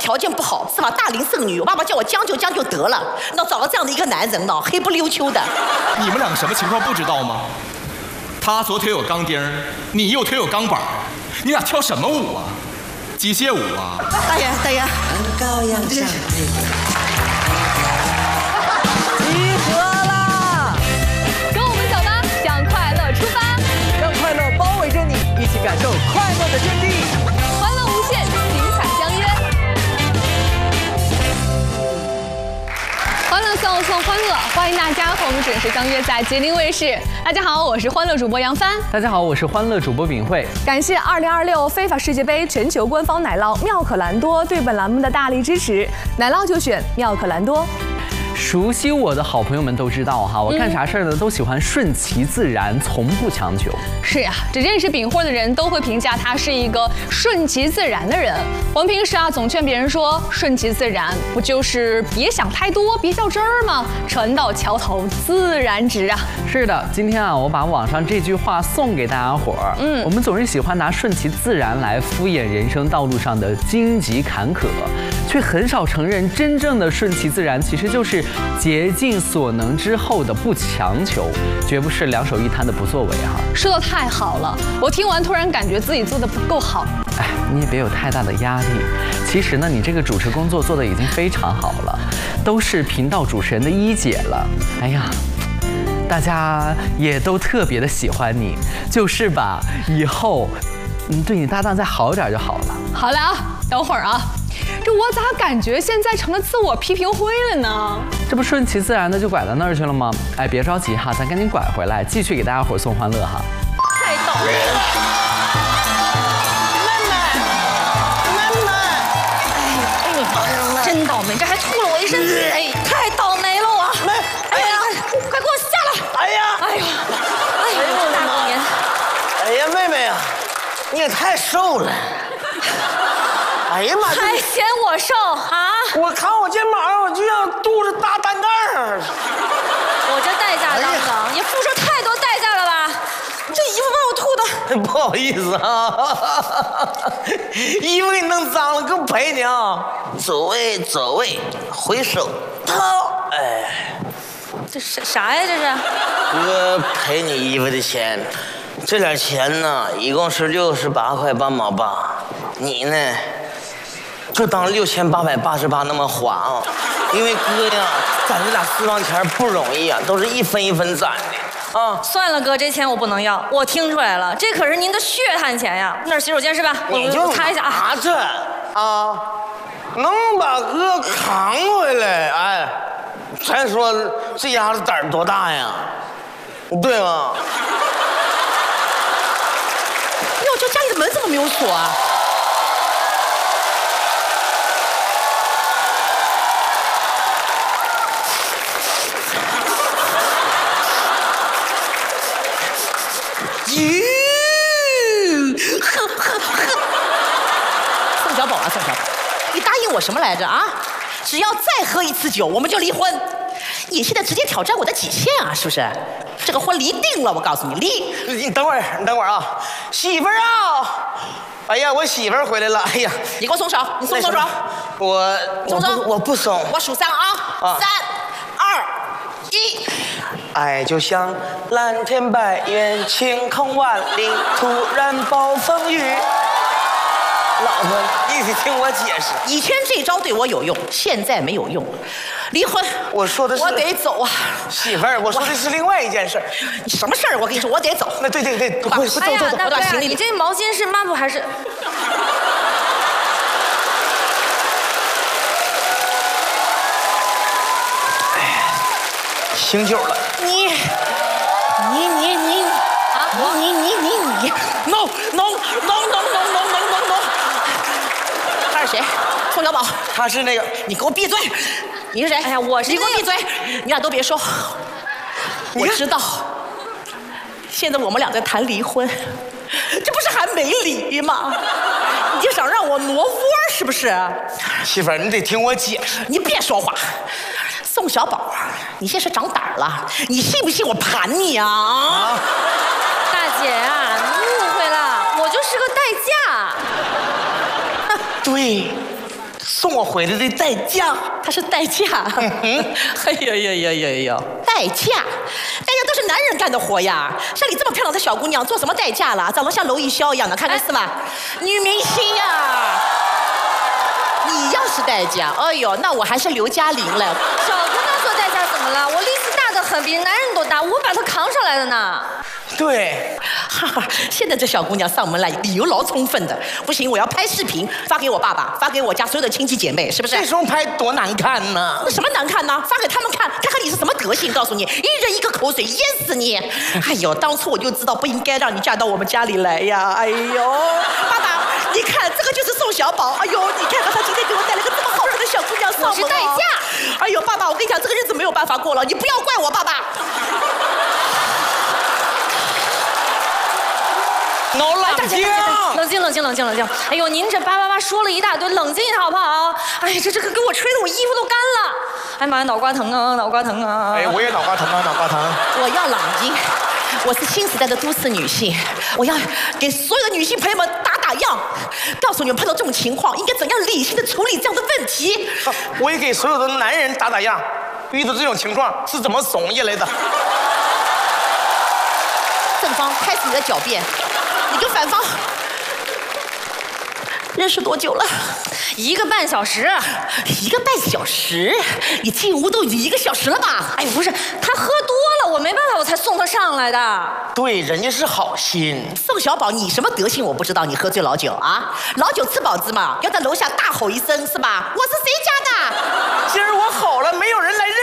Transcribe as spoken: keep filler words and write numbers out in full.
条件不好，是吧？大龄剩女，我爸爸叫我将就将就得了。那找了这样的一个男人呢，黑不溜秋的。 你们两个什么情况不知道吗？他左腿有钢钉，你右腿有钢板，你俩跳什么舞啊？机械舞啊？ 大爷，大爷， 羔羊上集合啦！ 跟我们走吧，向快乐出发， 让快乐包围着你，一起感受快乐的真谛。 欢乐无限，精彩相约。欢乐送送欢乐，欢迎大家和我们准时相约在吉林卫视。大家好，我是欢乐主播杨帆。 大家好，我是欢乐主播秉慧。 感谢二零二六非法世界杯全球官方奶酪妙可蓝多对本栏目的大力支持，奶酪就选妙可蓝多。 熟悉我的好朋友们都知道哈，我干啥事儿呢都喜欢顺其自然，从不强求。 是呀、啊，只认识秉慧的人都会评价他是一个顺其自然的人。我们平时啊总劝别人说顺其自然，不就是别想太多，别较真儿吗？船到桥头自然直啊。 是的，今天啊我把网上这句话送给大家伙儿。嗯，我们总是喜欢拿顺其自然来敷衍人生道路上的荆棘坎坷，却很少承认真正的顺其自然其实就是竭尽所能之后的不强求，绝不是两手一摊的不作为哈。 说得太好了，我听完突然感觉自己做的不够好。 哎，你也别有太大的压力。其实呢，你这个主持工作做的已经非常好了，都是频道主持人的一姐了。哎呀，大家也都特别的喜欢你，就是吧？以后嗯对你搭档再好点就好了。 好了啊，等会儿啊。这我咋感觉现在成了自我批评会了呢？ 这不顺其自然的就拐到那儿去了吗？哎，别着急哈，咱赶紧拐回来，继续给大家伙送欢乐哈。 太倒霉了！妹妹，妹妹，哎哎，真倒霉，这还吐了我一身，哎，太倒霉了我！妹，哎呀，快给我下来！ 哎呀， 哎呀，哎呀，这大过年， 哎呀，妹妹啊，你也太瘦了。哎呀妈！ 还嫌我瘦啊？ 我看我肩膀上，我就像肚子大单杠。 我这代价当当，也付出太多代价了吧？这衣服把我吐的。 不好意思啊，衣服给你弄脏了，给我赔你啊！走位，走位，回手掏，哎， 这啥啥呀？这是？ 哥赔你衣服的钱，这点钱呢，一共是六十八块八毛八，你呢？就当六千八百八十八那么花啊，因为哥呀，攒这俩私房钱不容易啊，都是一分一分攒的啊。 算了，哥，这钱我不能要，我听出来了，这可是您的血汗钱呀。那是洗手间是吧？ 你就擦一下啊。 拿着啊，能把哥扛回来，哎，再说这丫头胆儿多大呀，对吗？ 哟，这家里的门怎么没有锁啊？咦，呵呵呵！宋小宝啊，宋小宝，你答应我什么来着啊？只要再喝一次酒，我们就离婚。你现在直接挑战我的底线啊，是不是？这个婚离定了，我告诉你，离。 你等会儿，你等会儿啊，媳妇儿啊！哎呀，我媳妇儿回来了！哎呀， 你给我松手，你松手手。 我松手， 我不松。 我数三啊， 啊三二一。 爱就像蓝天白云，晴空万里，突然暴风雨。老婆，你得听我解释。 以前这招对我有用，现在没有用。离婚， 我说的是我得走啊， 媳妇儿，我说的是另外一件事。 你什么事儿？我跟你说，我得走。 那对对对， 走吧。 哎呀， 我把行李。 你这毛巾是抹布还是？ 哎呀，醒酒了。 你，你你你啊！你你你你 ，no no no no no no no no no。他是谁？宋小宝。 他是那个， 你给我闭嘴！你是谁？ 哎呀，我是你给我闭嘴！你俩都别说。我知道，现在我们俩在谈离婚，这不是还没离吗？你就想让我挪窝是不是？ 媳妇儿，你得听我解释。 你别说话。宋小宝，你现在是长胆了，你信不信我盘你啊？啊大姐啊，你误会了，我就是个代驾。 对， 送我回来的代价。 他是代驾。哎呀呀呀呀呀！代驾，代驾都是男人干的活呀。像你这么漂亮的小姑娘，做什么代驾啦？长得像娄艺潇一样的，看看是吧？女明星呀。你要是代驾，哎呦，那我还是刘嘉玲了。 小姑娘做代驾怎么了？我力气大得很，比男人都大，我把她扛上来的呢。 对， 哈哈，现在这小姑娘上门来，理由老充分的。不行，我要拍视频发给我爸爸，发给我家所有的亲戚姐妹，是不是？ 这时候拍多难看呢？ 那什么难看呢？发给他们看，看看你是什么德行。告诉你，一人一个口水淹死你！哎呦，当初我就知道不应该让你嫁到我们家里来呀！哎呦，爸爸，你看这个就是宋小宝。哎呦，你看看他今天给我带了个这么好看的小姑娘上门。 我是代驾。 哎呦，爸爸，我跟你讲，这个日子没有办法过了，你不要怪我，爸爸。 老冷静， 冷静，冷静，冷静，冷静。哎呦，您这叭叭叭说了一大堆，冷静一下好不好？哎呀，这这个给我吹的我衣服都干了。哎妈呀，脑瓜疼啊，脑瓜疼啊！ 哎，我也脑瓜疼啊，脑瓜疼。 我要冷静，我是新时代的都市女性，我要给所有的女性朋友们打打样，告诉你们碰到这种情况应该怎样理性的处理这样的问题。 我也给所有的男人打打样，遇到这种情况是怎么怂下来的。 正方开始你的狡辩。你跟反方认识多久了？ 一个半小时。 一个半小时？你进屋都已经一个小时了吧？ 哎，不是，他喝多了，我没办法，我才送他上来的。 对，人家是好心。 宋小宝，你什么德行我不知道，你喝醉老酒啊？老酒吃饱子嘛，要在楼下大吼一声是吧？我是谁家的？ 今儿我吼了，没有人来认